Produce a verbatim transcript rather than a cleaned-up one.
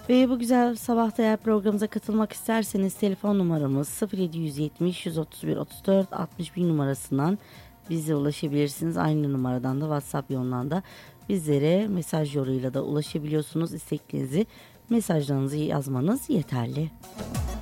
Ve bu güzel sabahta eğer programımıza katılmak isterseniz telefon numaramız sıfır yedi yetmiş yüz otuz bir otuz dört altmış bir numarasından bize ulaşabilirsiniz. Aynı numaradan da WhatsApp yolundan da bizlere mesaj yoluyla da ulaşabiliyorsunuz. İsteklerinizi, mesajlarınızı yazmanız yeterli.